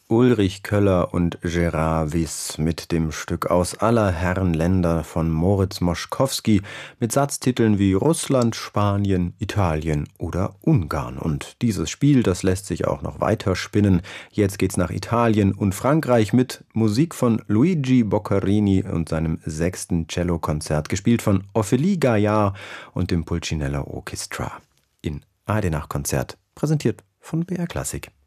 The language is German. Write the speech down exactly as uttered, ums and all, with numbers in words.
Ulrich Köller und Gérard Wyss mit dem Stück Aus aller Herren Länder von Moritz Moszkowski mit Satztiteln wie Russland, Spanien, Italien oder Ungarn. Und dieses Spiel, das lässt sich auch noch weiter spinnen. Jetzt geht's nach Italien und Frankreich mit Musik von Luigi Boccherini und seinem sechsten Cellokonzert, gespielt von Ophélie Gaillard und dem Pulcinella Orchestra. In Eidenach Konzert, präsentiert von B R Klassik.